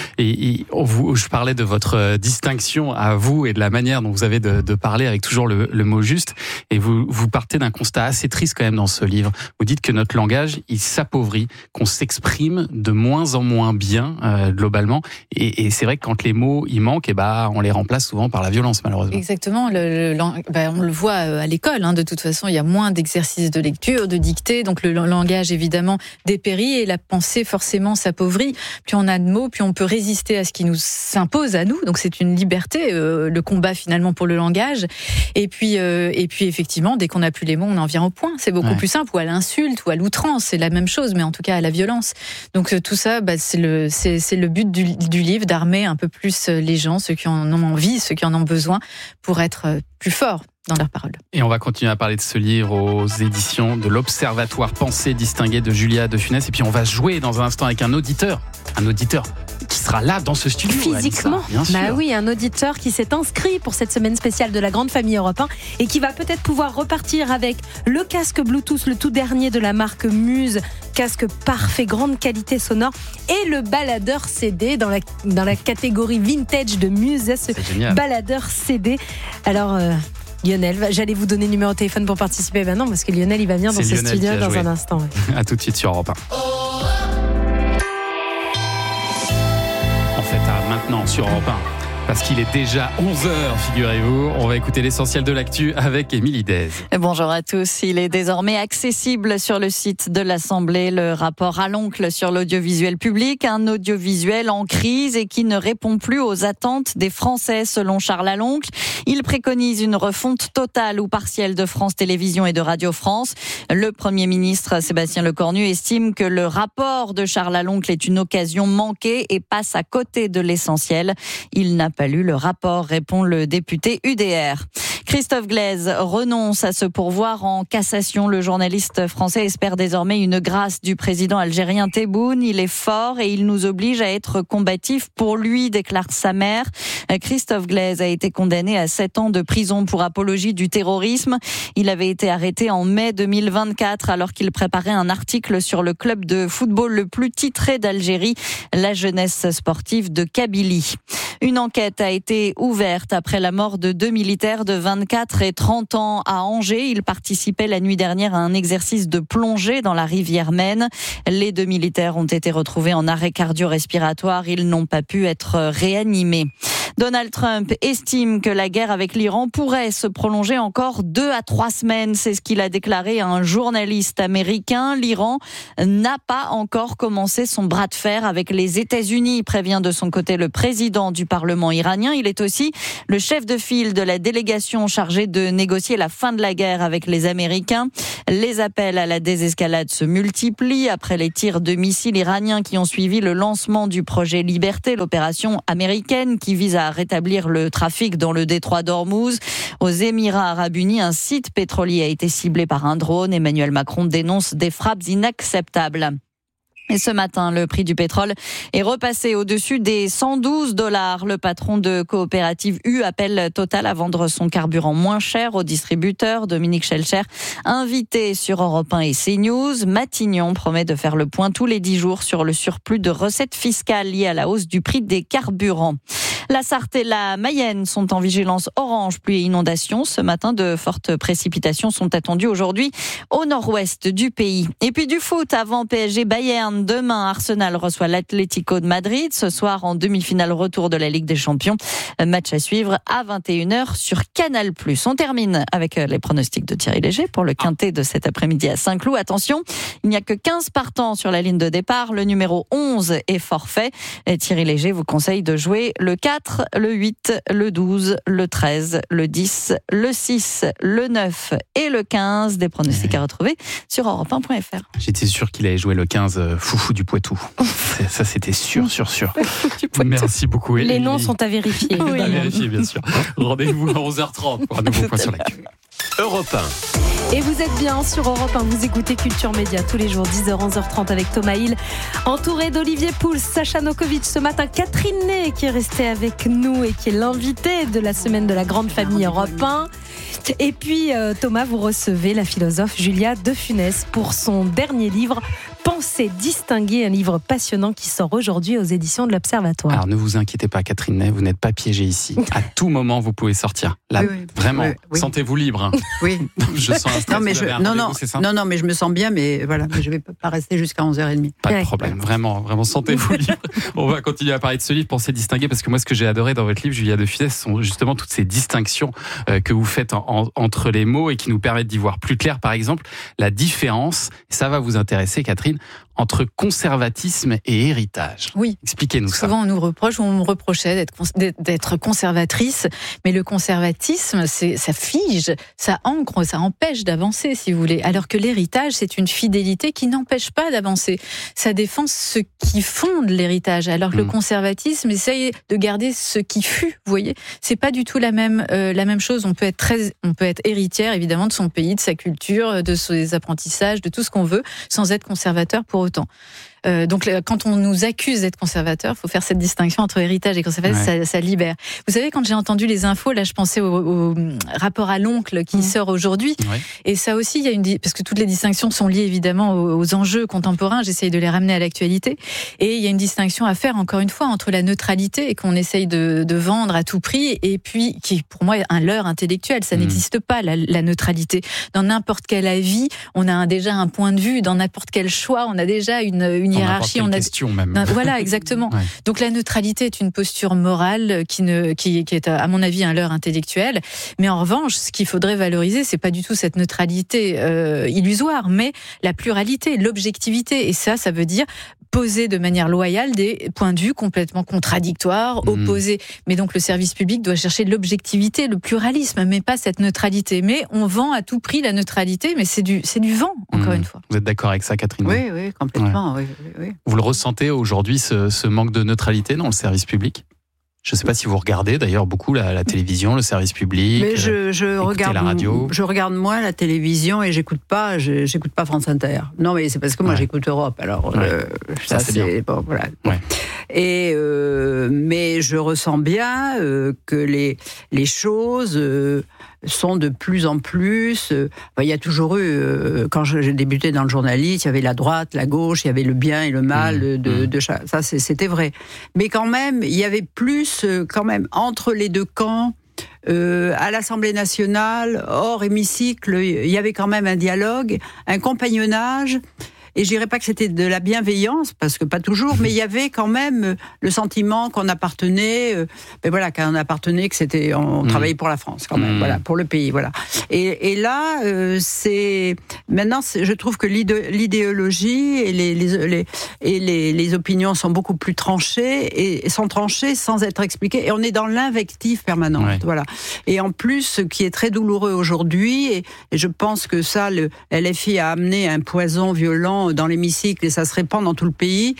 je parlais de votre distinction à vous et de la manière dont vous avez de parler avec toujours le mot juste. Et vous partez d'un constat assez triste quand même dans ce livre. Vous dites que notre langage, il s'appauvrit, qu'on s'exprime de moins en moins bien globalement. Et c'est vrai que quand les mots ils manquent, on les remplace souvent par la violence, malheureusement. Exactement. On le voit à l'école. De toute façon, il y a moins d'exercices de lecture, de dictée. Donc le langage, évidemment, dépérit et la pensée, forcément, s'appauvrit. Plus on a de mots, plus on peut résister à ce qui nous s'impose à nous. Donc c'est une liberté, le combat finalement pour le langage. Et puis effectivement, dès qu'on n'a plus les mots, on en vient au point. C'est beaucoup plus simple. Ou à l'insulte, ou à l'outrance. C'est la même chose, mais en tout cas à la violence. Donc tout ça, c'est le but du livre, d'armer un peu plus les gens, ceux qui en ont envie, ceux qui en ont besoin, pour être plus forts dans leurs paroles. Et on va continuer à parler de ce livre aux éditions de l'Observatoire Pensée distinguée de Julia de Funès. Et puis on va jouer dans un instant avec un auditeur qui sera là dans ce studio. Physiquement, bien sûr. Oui, un auditeur qui s'est inscrit pour cette semaine spéciale de la Grande Famille Europe 1 et qui va peut-être pouvoir repartir avec le casque Bluetooth, le tout dernier de la marque Muse, casque parfait, grande qualité sonore, et le baladeur CD dans la catégorie vintage de Muse, ce baladeur CD. Alors Lionel, j'allais vous donner le numéro de téléphone pour participer maintenant parce que Lionel il va venir dans ce studio dans un instant. À tout de suite sur Europe 1. En fait, maintenant sur Europe 1, parce qu'il est déjà 11h, figurez-vous. On va écouter l'essentiel de l'actu avec Émilie Dez. Bonjour à tous. Il est désormais accessible sur le site de l'Assemblée le rapport à l'oncle sur l'audiovisuel public, un audiovisuel en crise et qui ne répond plus aux attentes des Français, selon Charles Aloncle. Il préconise une refonte totale ou partielle de France Télévisions et de Radio France. Le Premier ministre Sébastien Lecornu estime que le rapport de Charles Aloncle est une occasion manquée et passe à côté de l'essentiel. Il n'a pas lu le rapport, répond le député UDR. Christophe Glaise renonce à se pourvoir en cassation. Le journaliste français espère désormais une grâce du président algérien Tebboune. Il est fort et il nous oblige à être combatifs pour lui, déclare sa mère. Christophe Glaise a été condamné à 7 ans de prison pour apologie du terrorisme. Il avait été arrêté en mai 2024 alors qu'il préparait un article sur le club de football le plus titré d'Algérie, la Jeunesse sportive de Kabylie. Une enquête a été ouverte après la mort de 2 militaires de 24 et 30 ans à Angers. Ils participaient la nuit dernière à un exercice de plongée dans la rivière Maine. Les 2 militaires ont été retrouvés en arrêt cardio-respiratoire. Ils n'ont pas pu être réanimés. Donald Trump estime que la guerre avec l'Iran pourrait se prolonger encore 2 à 3 semaines. C'est ce qu'il a déclaré à un journaliste américain. L'Iran n'a pas encore commencé son bras de fer avec les États-Unis, prévient de son côté le président du Parlement iranien. Il est aussi le chef de file de la délégation chargée de négocier la fin de la guerre avec les Américains. Les appels à la désescalade se multiplient après les tirs de missiles iraniens qui ont suivi le lancement du projet Liberté, l'opération américaine qui vise à rétablir le trafic dans le détroit d'Ormuz. Aux Émirats arabes unis, un site pétrolier a été ciblé par un drone. Emmanuel Macron dénonce des frappes inacceptables. Et ce matin, le prix du pétrole est repassé au-dessus des $112. Le patron de coopérative U appelle Total à vendre son carburant moins cher aux distributeurs. Dominique Schelcher, invité sur Europe 1 et CNews. Matignon promet de faire le point tous les 10 jours sur le surplus de recettes fiscales liées à la hausse du prix des carburants. La Sarthe et la Mayenne sont en vigilance orange, pluie et inondation. Ce matin, de fortes précipitations sont attendues aujourd'hui au nord-ouest du pays. Et puis du foot avant PSG Bayern. Demain, Arsenal reçoit l'Atlético de Madrid. Ce soir, en demi-finale retour de la Ligue des Champions. Match à suivre à 21h sur Canal+. On termine avec les pronostics de Thierry Léger pour le quintet de cet après-midi à Saint-Cloud. Attention, il n'y a que 15 partants sur la ligne de départ. Le numéro 11 est forfait. Et Thierry Léger vous conseille de jouer le 4, le 8, le 12, le 13, le 10, le 6, le 9 et le 15. Des pronostics à retrouver sur europe1.fr. J'étais sûr qu'il allait jouer le 15, Foufou du Poitou. Ça, c'était sûr. Merci beaucoup. Les noms sont à vérifier. Oui. À vérifier, bien sûr. Rendez-vous à 11h30 pour un nouveau point sur l'actu. Europe 1. Et vous êtes bien sur Europe 1, vous écoutez Culture Média tous les jours, 10h, 11h30 avec Thomas Hill, entouré d'Olivier Pouls, Sacha Nokovic. Ce matin, Catherine Ney qui est restée avec nous et qui est l'invitée de la semaine de la grande famille Europe 1. Et puis Thomas, vous recevez la philosophe Julia de Funès pour son dernier livre, Pensée distinguée, un livre passionnant qui sort aujourd'hui aux éditions de l'Observatoire. Alors ne vous inquiétez pas Catherine Ney, vous n'êtes pas piégée ici. À tout moment vous pouvez sortir. Là, oui, vraiment, oui. Sentez-vous libre. Hein. Oui. Je sens un stress. Non, mais je me sens bien, mais voilà, je ne vais pas rester jusqu'à 11h30. Pas de problème, vraiment, sentez-vous libre. On va continuer à parler de ce livre, Pensée distinguée, parce que moi ce que j'ai adoré dans votre livre, Julia de Funès, sont justement toutes ces distinctions que vous faites entre les mots et qui nous permettent d'y voir plus clair. Par exemple, la différence, ça va vous intéresser Catherine, entre conservatisme et héritage. Oui. Expliquez-nous ça. Souvent, on me reprochait d'être conservatrice, mais le conservatisme, ça fige, ça ancre, ça empêche d'avancer, si vous voulez. Alors que l'héritage, c'est une fidélité qui n'empêche pas d'avancer. Ça défend ce qui fonde l'héritage. Alors que le conservatisme essaye de garder ce qui fut, vous voyez. C'est pas du tout la même chose. On peut être héritière, évidemment, de son pays, de sa culture, de ses apprentissages, de tout ce qu'on veut, sans être conservateur pour autant. Donc, quand on nous accuse d'être conservateur, il faut faire cette distinction entre héritage et conservatisme, ça libère. Vous savez, quand j'ai entendu les infos, là, je pensais au rapport à l'oncle qui sort aujourd'hui. Ouais. Et ça aussi, il y a parce que toutes les distinctions sont liées évidemment aux enjeux contemporains. J'essaye de les ramener à l'actualité. Et il y a une distinction à faire, encore une fois, entre la neutralité qu'on essaye de vendre à tout prix et puis qui, pour moi, est un leurre intellectuel. Ça n'existe pas, la neutralité. Dans n'importe quel avis, on a déjà un point de vue. Dans n'importe quel choix, on a déjà une hiérarchie, on a question même. Voilà, exactement. Ouais. Donc la neutralité est une posture morale qui est à mon avis un leurre intellectuel. Mais en revanche, ce qu'il faudrait valoriser, c'est pas du tout cette neutralité illusoire, mais la pluralité, l'objectivité. Et ça veut dire poser de manière loyale des points de vue complètement contradictoires, opposés. Mais donc le service public doit chercher l'objectivité, le pluralisme, mais pas cette neutralité. Mais on vend à tout prix la neutralité, mais c'est du vent, encore une fois. Vous êtes d'accord avec ça, Catherine? Oui, complètement. Oui. Vous le ressentez aujourd'hui, ce manque de neutralité dans le service public? Je ne sais pas si vous regardez d'ailleurs beaucoup la télévision, le service public. Mais je regarde la radio. Je regarde moins la télévision et j'écoute pas France Inter. Non, mais c'est parce que moi j'écoute Europe. Alors ça c'est bien. Bon, voilà. Ouais. Et mais je ressens bien que les choses sont de plus en plus. Il y a toujours eu, quand j'ai débuté dans le journalisme, il y avait la droite, la gauche, il y avait le bien et le mal de chaque. Ça, c'était vrai. Mais quand même, il y avait plus, quand même, entre les deux camps. À l'Assemblée nationale, hors hémicycle, il y avait quand même un dialogue, un compagnonnage. Et je dirais pas que c'était de la bienveillance, parce que pas toujours, mais il y avait quand même le sentiment qu'on appartenait, que c'était, on travaillait pour la France quand même, voilà, pour le pays, voilà. Et là, je trouve que l'idéologie et les opinions sont beaucoup plus tranchées et sont tranchées sans être expliquées. Et on est dans l'invective permanente, voilà. Et en plus, ce qui est très douloureux aujourd'hui, et je pense que ça, le LFI a amené un poison violent dans l'hémicycle et ça se répand dans tout le pays,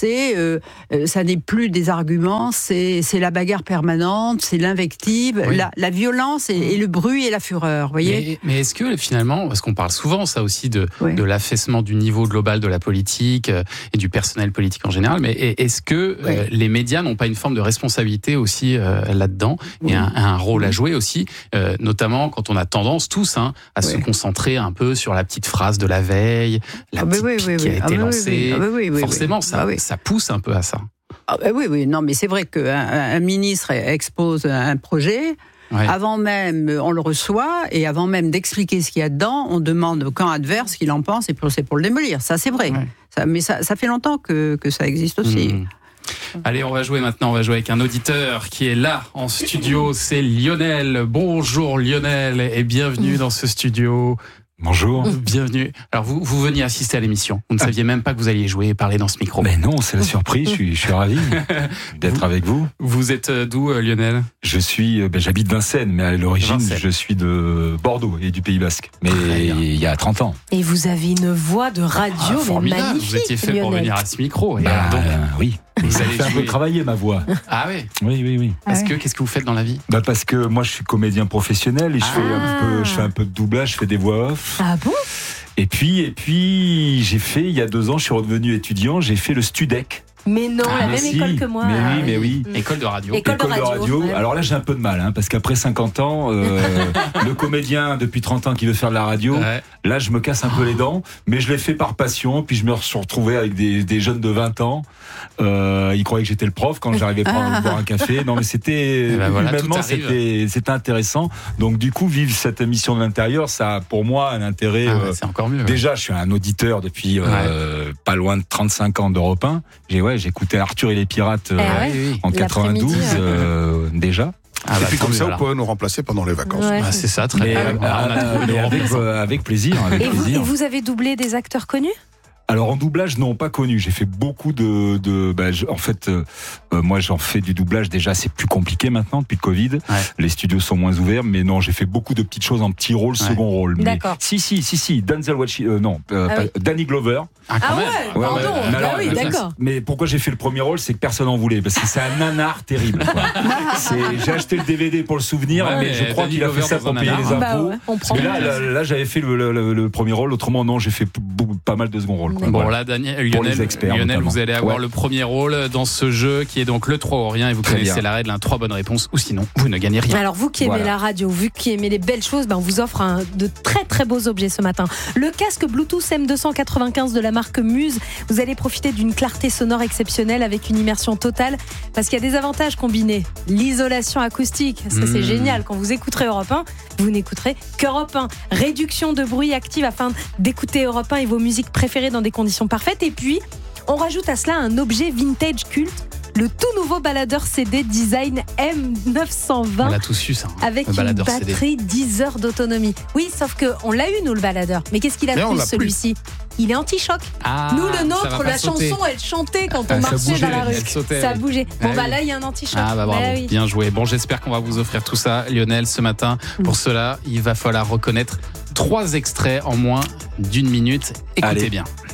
ça n'est plus des arguments, c'est la bagarre permanente, c'est l'invective, la violence et le bruit et la fureur, voyez. Mais est-ce que finalement, parce qu'on parle souvent ça aussi de l'affaissement du niveau global de la politique et du personnel politique en général, mais est-ce que les médias n'ont pas une forme de responsabilité aussi là-dedans et un rôle à jouer aussi, notamment quand on a tendance tous à se concentrer un peu sur la petite phrase de la veille, la petite qui a été lancée. Forcément, ça pousse un peu à ça. Non, mais c'est vrai qu'un ministre expose un projet. Avant même, on le reçoit, et avant même d'expliquer ce qu'il y a dedans, on demande au camp adverse ce qu'il en pense, et c'est pour le démolir. Ça, c'est vrai. Mais ça fait longtemps que ça existe aussi. Allez, on va jouer maintenant. On va jouer avec un auditeur qui est là en studio. C'est Lionel. Bonjour Lionel, et bienvenue dans ce studio. Bonjour. Bienvenue. Alors vous veniez assister à l'émission. Vous ne saviez même pas que vous alliez jouer et parler dans ce micro. Mais non, c'est la surprise. Je suis ravi d'être avec vous. Vous êtes d'où, Lionel ? J'habite Vincennes, mais à l'origine, je suis de Bordeaux et du Pays Basque. Mais il y a 30 ans. Et vous avez une voix de radio magnifique. Vous étiez fait Lionel. Pour venir à ce micro. Oui. Vous allez un peu travailler ma voix. Ah oui. Oui. Qu'est-ce que vous faites dans la vie ? Parce que moi je suis comédien professionnel et je fais un peu de doublage, je fais des voix off. Ah bon ? Et puis j'ai fait, il y a 2 ans, je suis redevenu étudiant, j'ai fait le Studec. Mais non, la même école que moi. Mais oui. École de radio. École de radio. Ouais. Alors là, j'ai un peu de mal, parce qu'après 50 ans, le comédien depuis 30 ans qui veut faire de la radio, là, je me casse un peu les dents, mais je l'ai fait par passion, puis je me suis retrouvé avec des jeunes de 20 ans. Ils croyaient que j'étais le prof quand j'arrivais pas à boire un café. Non, mais c'était, humainement, c'était intéressant. Donc, du coup, vivre cette émission de l'intérieur, ça a pour moi un intérêt. C'est encore mieux. Déjà, je suis un auditeur depuis pas loin de 35 ans d'Europe 1. J'écoutais Arthur et les Pirates en 92 déjà. Et puis comme ça, vous pouvez nous remplacer pendant les vacances. C'est ça, très bien. Avec plaisir. Et vous avez doublé des acteurs connus ? Alors en doublage, non, pas connu. J'ai fait beaucoup moi j'en fais du doublage déjà, c'est plus compliqué maintenant depuis le Covid. Les studios sont moins ouverts, mais non, j'ai fait beaucoup de petites choses en petits rôles, second rôle. D'accord. Mais, si, Denzel Washington, Danny Glover. D'accord. Mais pourquoi j'ai fait le premier rôle, c'est que personne n'en voulait, parce que c'est un nanar terrible. J'ai acheté le DVD pour le souvenir, mais je crois qu'il a fait ça pour payer les impôts. Parce que là, j'avais fait le premier rôle, autrement non, j'ai fait pas mal de second rôle. Bon là, Lionel, vous allez avoir le premier rôle dans ce jeu qui est donc le 3 ou rien, et vous connaissez la règle, 3 bonnes réponses ou sinon vous ne gagnez rien. Alors vous qui aimez la radio, vous qui aimez les belles choses, on vous offre de très très beaux objets ce matin. Le casque Bluetooth M295 de la marque Muse. Vous allez profiter d'une clarté sonore exceptionnelle avec une immersion totale, parce qu'il y a des avantages combinés. L'isolation acoustique, ça c'est génial. Quand vous écouterez Europe 1, vous n'écouterez qu'Europe 1. Réduction de bruit active afin d'écouter Europe 1 et vos musiques préférées dans des conditions parfaites. Et puis, on rajoute à cela un objet vintage culte, le tout nouveau baladeur CD design M920. On l'a tous eu ça. Avec une batterie 10 heures d'autonomie. Oui, sauf qu'on l'a eu nous le baladeur. Mais qu'est-ce qu'il a de plus celui-ci ? Il est anti-choc. Nous, le nôtre, la chanson, elle chantait quand on marchait dans la rue. Ça bougeait. Là, il y a un anti-choc. Bravo. Bien joué. Bon, j'espère qu'on va vous offrir tout ça, Lionel, ce matin. Pour cela, il va falloir reconnaître 3 extraits en moins d'1 minute. Écoutez bien.